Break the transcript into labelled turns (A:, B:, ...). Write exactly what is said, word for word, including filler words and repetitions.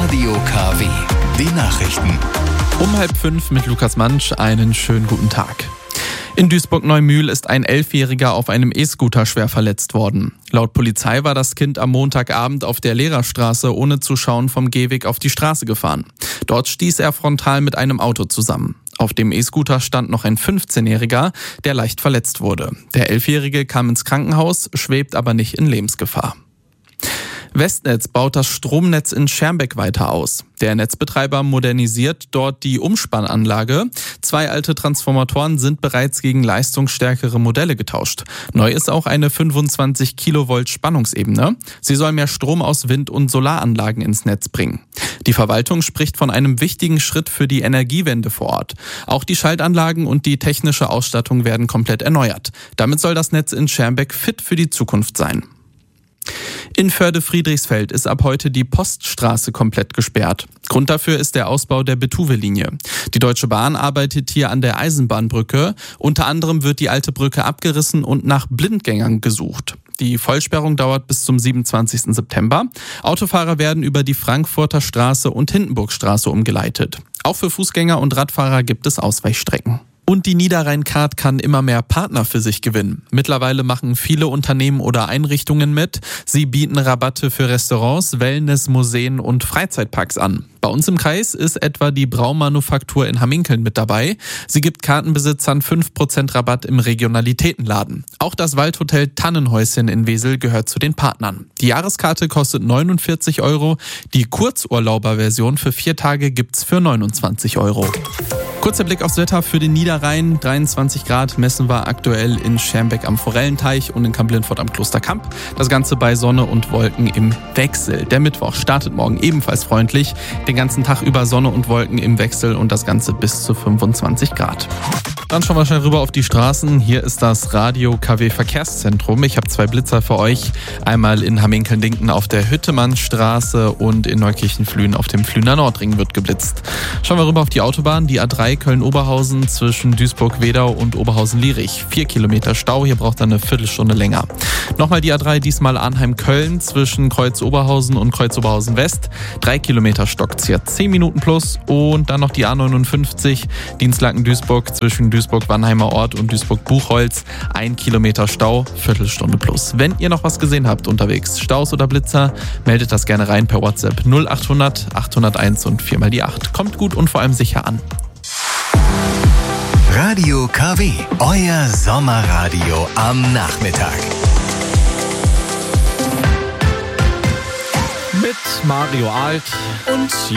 A: Radio K W, die Nachrichten.
B: Um halb fünf mit Lukas Mansch, einen schönen guten Tag. In Duisburg-Neumühl ist ein Elfjähriger auf einem E-Scooter schwer verletzt worden. Laut Polizei war das Kind am Montagabend auf der Lehrerstraße ohne zu schauen vom Gehweg auf die Straße gefahren. Dort stieß er frontal mit einem Auto zusammen. Auf dem E-Scooter stand noch ein fünfzehnjähriger, der leicht verletzt wurde. Der Elfjährige kam ins Krankenhaus, schwebt aber nicht in Lebensgefahr. Westnetz baut das Stromnetz in Schermbeck weiter aus. Der Netzbetreiber modernisiert dort die Umspannanlage. Zwei alte Transformatoren sind bereits gegen leistungsstärkere Modelle getauscht. Neu ist auch eine fünfundzwanzig Kilovolt Spannungsebene. Sie soll mehr Strom aus Wind- und Solaranlagen ins Netz bringen. Die Verwaltung spricht von einem wichtigen Schritt für die Energiewende vor Ort. Auch die Schaltanlagen und die technische Ausstattung werden komplett erneuert. Damit soll das Netz in Schermbeck fit für die Zukunft sein. In Förde-Friedrichsfeld ist ab heute die Poststraße komplett gesperrt. Grund dafür ist der Ausbau der Betuwe-Linie. Die Deutsche Bahn arbeitet hier an der Eisenbahnbrücke. Unter anderem wird die alte Brücke abgerissen und nach Blindgängern gesucht. Die Vollsperrung dauert bis zum siebenundzwanzigsten September. Autofahrer werden über die Frankfurter Straße und Hindenburgstraße umgeleitet. Auch für Fußgänger und Radfahrer gibt es Ausweichstrecken. Und die Niederrhein-Card kann immer mehr Partner für sich gewinnen. Mittlerweile machen viele Unternehmen oder Einrichtungen mit. Sie bieten Rabatte für Restaurants, Wellness, Museen und Freizeitparks an. Bei uns im Kreis ist etwa die Braumanufaktur in Hamminkeln mit dabei. Sie gibt Kartenbesitzern fünf Prozent Rabatt im Regionalitätenladen. Auch das Waldhotel Tannenhäuschen in Wesel gehört zu den Partnern. Die Jahreskarte kostet neunundvierzig Euro. Die Kurzurlauberversion für vier Tage gibt's für neunundzwanzig Euro. Kurzer Blick aufs Wetter für den Niederrhein. dreiundzwanzig Grad messen wir aktuell in Schermbeck am Forellenteich und in Kamp-Lindfort am Klosterkamp. Das Ganze bei Sonne und Wolken im Wechsel. Der Mittwoch startet morgen ebenfalls freundlich. Den ganzen Tag über Sonne und Wolken im Wechsel und das Ganze bis zu fünfundzwanzig Grad. Dann schauen wir schnell rüber auf die Straßen. Hier ist das Radio K W Verkehrszentrum. Ich habe zwei Blitzer für euch. Einmal in Hamminkeln-Dinken auf der Hüttemannstraße und in Neukirchen-Flühen auf dem Flühner Nordring wird geblitzt. Schauen wir rüber auf die Autobahn. Die A drei Köln-Oberhausen zwischen Duisburg-Wedau und Oberhausen-Lierich. Vier Kilometer Stau. Hier braucht er eine Viertelstunde länger. Nochmal die A drei, diesmal Arnheim-Köln zwischen Kreuz-Oberhausen und Kreuz-Oberhausen-West. Drei Kilometer stockt hier. Zehn Minuten plus. Und dann noch die A neunundfünfzig Dienstlaken-Duisburg zwischen Duisburg-Wannheimer Ort und Duisburg-Buchholz. Ein Kilometer Stau, Viertelstunde plus. Wenn ihr noch was gesehen habt unterwegs, Staus oder Blitzer, meldet das gerne rein per WhatsApp null achthundert achthunderteins und viermal die acht. Kommt gut und vor allem sicher an.
A: Radio K W, euer Sommerradio am Nachmittag.
B: Mit Mario Alt und